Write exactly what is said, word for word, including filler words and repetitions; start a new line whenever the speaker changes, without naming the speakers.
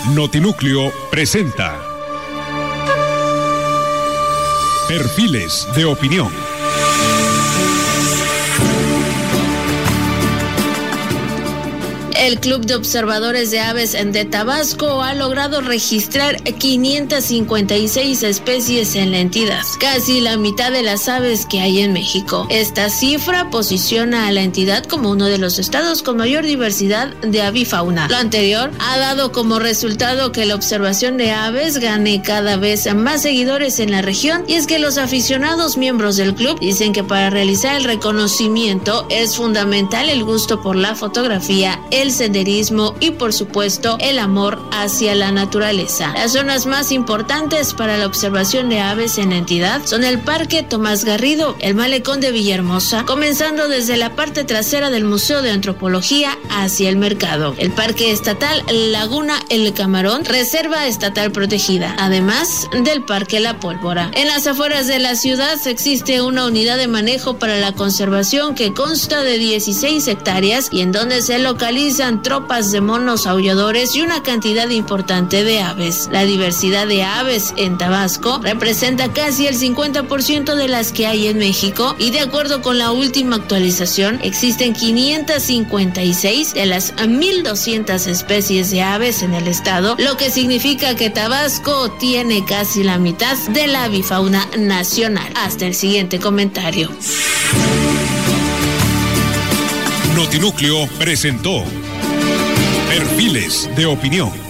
Notinúcleo presenta Perfiles de Opinión.
El Club de Observadores de Aves de Tabasco ha logrado registrar quinientas cincuenta y seis especies en la entidad, casi la mitad de las aves que hay en México. Esta cifra posiciona a la entidad como uno de los estados con mayor diversidad de avifauna. Lo anterior ha dado como resultado que la observación de aves gane cada vez más seguidores en la región, y es que los aficionados miembros del club dicen que para realizar el reconocimiento es fundamental el gusto por la fotografía, el senderismo y por supuesto el amor hacia la naturaleza. Las zonas más importantes para la observación de aves en la entidad son el Parque Tomás Garrido, el Malecón de Villahermosa, comenzando desde la parte trasera del Museo de Antropología hacia el mercado, el Parque Estatal Laguna El Camarón, Reserva Estatal Protegida, además del Parque La Pólvora. En las afueras de la ciudad existe una unidad de manejo para la conservación que consta de dieciséis hectáreas y en donde se localiza tropas de monos aulladores y una cantidad importante de aves. La diversidad de aves en Tabasco representa casi el cincuenta por ciento de las que hay en México, y de acuerdo con la última actualización existen quinientas cincuenta y seis de las mil doscientas especies de aves en el estado, lo que significa que Tabasco tiene casi la mitad de la avifauna nacional. Hasta el siguiente comentario.
Notinúcleo presentó Perfiles de Opinión.